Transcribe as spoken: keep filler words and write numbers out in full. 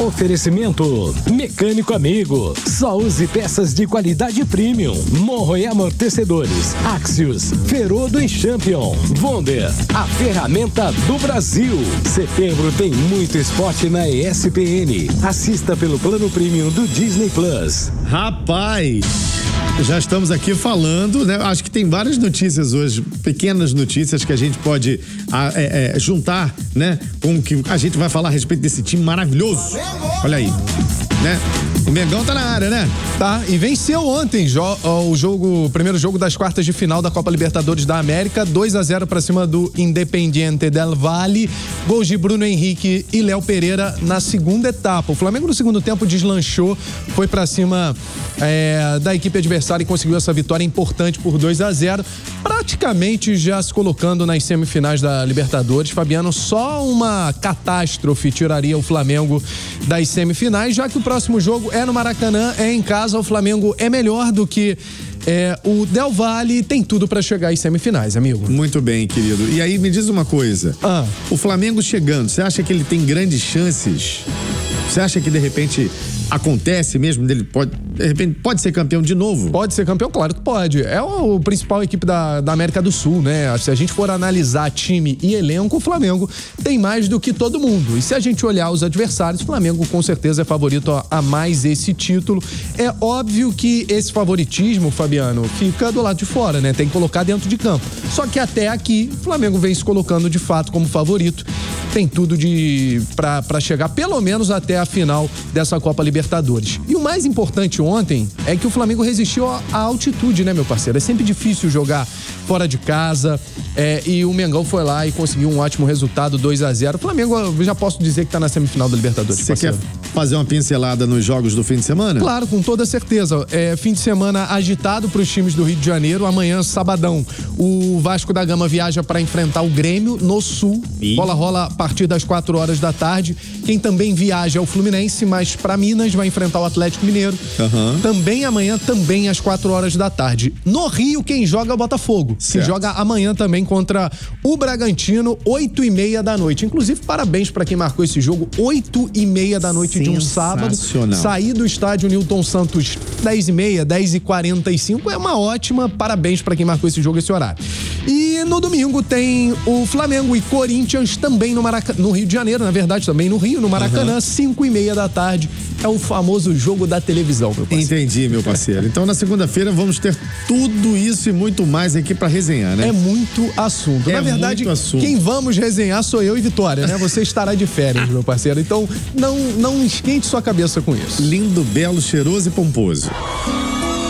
Oferecimento Mecânico Amigo. Só use peças de qualidade premium. Morro e amortecedores. Axios. Ferodo e Champion. Wonder. A ferramenta do Brasil. Setembro tem muito esporte na E S P N. Assista pelo plano premium do Disney Plus. Rapaz, já estamos aqui falando, né? Acho que tem várias notícias hoje, pequenas notícias que a gente pode é, é, juntar, né? Com o que a gente vai falar a respeito desse time maravilhoso. Olha aí, né? O Mengão tá na área, né? Tá, e venceu ontem jo- o jogo, o primeiro jogo das quartas de final da Copa Libertadores da América, dois a zero pra cima do Independiente del Valle, gols de Bruno Henrique e Léo Pereira na segunda etapa. O Flamengo no segundo tempo deslanchou, foi pra cima é, da equipe adversária e conseguiu essa vitória importante por dois a zero, praticamente já se colocando nas semifinais da Libertadores. Fabiano, só uma catástrofe tiraria o Flamengo das semifinais, já que o próximo jogo é no Maracanã, é em casa. O Flamengo é melhor do que é, o Del Valle, tem tudo pra chegar às semifinais, amigo. Muito bem, querido. E aí, me diz uma coisa. Ah. O Flamengo chegando, você acha que ele tem grandes chances? Você acha que, de repente, acontece mesmo dele pode, de repente, pode ser campeão de novo? Pode ser campeão? Claro que pode. É o, o principal equipe da, da América do Sul, né? Se a gente for analisar time e elenco, o Flamengo tem mais do que todo mundo. E se a gente olhar os adversários, o Flamengo com certeza é favorito a, a mais esse título. É óbvio que esse favoritismo, Fabiano, fica do lado de fora, né? Tem que colocar dentro de campo. Só que até aqui, o Flamengo vem se colocando de fato como favorito. Tem tudo de pra, pra chegar pelo menos até a final dessa Copa Libertadores. E o mais importante ontem é que o Flamengo resistiu à altitude, né, meu parceiro? É sempre difícil jogar fora de casa, é, e o Mengão foi lá e conseguiu um ótimo resultado, dois a zero. O Flamengo, eu já posso dizer que tá na semifinal da Libertadores. Você quer fazer uma pincelada nos jogos do fim de semana? Claro, com toda certeza. É, fim de semana agitado para os times do Rio de Janeiro. Amanhã, sabadão, o Vasco da Gama viaja para enfrentar o Grêmio no Sul. E? Bola rola a partir das quatro horas da tarde. Quem também viaja é o Fluminense, mas para Minas vai enfrentar o Atlético Mineiro. Uhum. Também amanhã, também às quatro horas da tarde. No Rio, quem joga é o Botafogo, certo, que joga amanhã também contra o Bragantino, oito e meia da noite. Inclusive, parabéns para quem marcou esse jogo, oito e meia da noite de um sábado. Sair do estádio Newton Santos dez e meia, dez e quarenta e cinco é uma ótima, parabéns para quem marcou esse jogo, esse horário. E no domingo tem o Flamengo e Corinthians também no, Maraca... no Rio de Janeiro, na verdade também no Rio, no Maracanã, uhum, cinco e meia da tarde. É o famoso jogo da televisão, meu parceiro. Entendi, meu parceiro. Então na segunda-feira vamos ter tudo isso e muito mais aqui pra resenhar, né? É muito assunto. É na verdade, muito assunto. Quem vamos resenhar sou eu e Vitória, né? Você estará de férias, meu parceiro. Então não, não esquente sua cabeça com isso. Lindo, belo, cheiroso e pomposo.